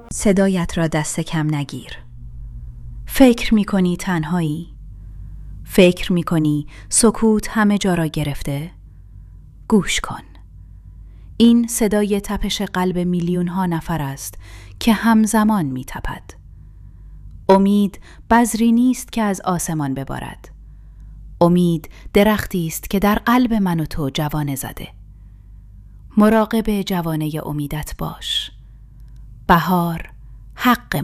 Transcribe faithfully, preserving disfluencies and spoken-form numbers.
صدایت را دست کم نگیر. فکر می کنی تنهایی؟ فکر می کنی سکوت همه جا را گرفته؟ گوش کن. این صدای تپش قلب میلیون ها نفر است که همزمان می تپد. امید بذری نیست که از آسمان ببارد. امید درختی است که در قلب من و تو جوانه زده. مراقب جوانه امیدت باش. بهار حق